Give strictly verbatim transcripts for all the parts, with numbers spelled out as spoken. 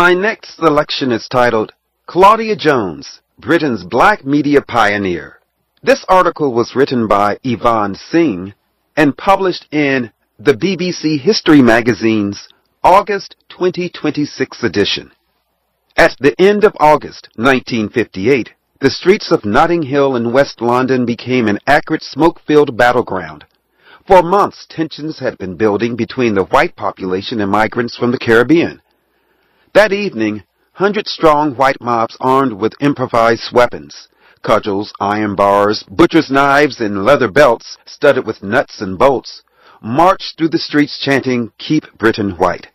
My next selection is titled, Claudia Jones, Britain's Black Media Pioneer. This article was written by Yvonne Singh and published in the B B C History Magazine's August twenty twenty-six edition. At the end of August nineteen fifty-eight, the streets of Notting Hill in West London became an acrid smoke-filled battleground. For months, tensions had been building between the white population and migrants from the Caribbean. That evening, hundred-strong white mobs armed with improvised weapons, cudgels, iron bars, butcher's knives, and leather belts studded with nuts and bolts, marched through the streets chanting, "Keep Britain White."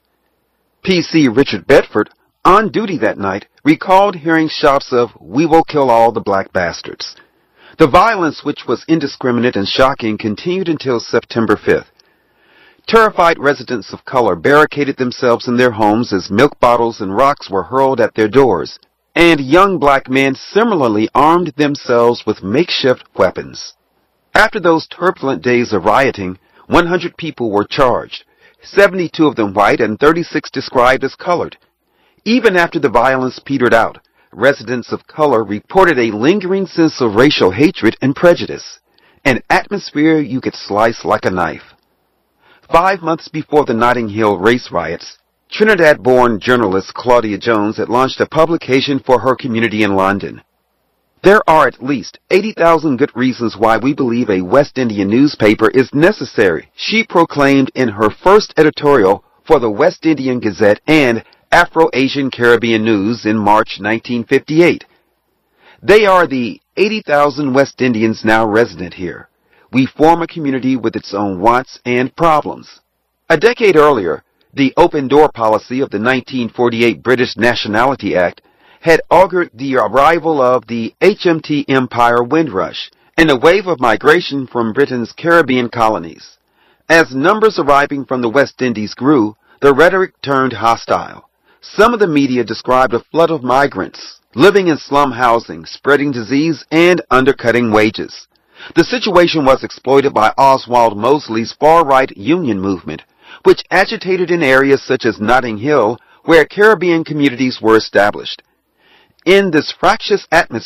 P C Richard Bedford, on duty that night, recalled hearing shouts of, "We will kill all the black bastards." The violence, which was indiscriminate and shocking, continued until September fifth. Terrified residents of color barricaded themselves in their homes as milk bottles and rocks were hurled at their doors, and young black men similarly armed themselves with makeshift weapons. After those turbulent days of rioting, one hundred people were charged, seventy-two of them white and thirty-six described as colored. Even after the violence petered out, residents of color reported a lingering sense of racial hatred and prejudice, an atmosphere you could slice like a knife. Five months before the Notting Hill race riots, Trinidad-born journalist Claudia Jones had launched a publication for her community in London. There are at least eighty thousand good reasons why we believe a West Indian newspaper is necessary, she proclaimed in her first editorial for the West Indian Gazette and Afro-Asian Caribbean News in March nineteen fifty-eight. They are the eighty thousand West Indians now resident here. We form a community with its own wants and problems. A decade earlier, the open door policy of the nineteen forty-eight British Nationality Act had augured the arrival of the H M T Empire Windrush and a wave of migration from Britain's Caribbean colonies. As numbers arriving from the West Indies grew, the rhetoric turned hostile. Some of the media described a flood of migrants living in slum housing, spreading disease, and undercutting wages. The situation was exploited by Oswald Mosley's far-right union movement, which agitated in areas such as Notting Hill, where Caribbean communities were established. In this fractious atmosphere,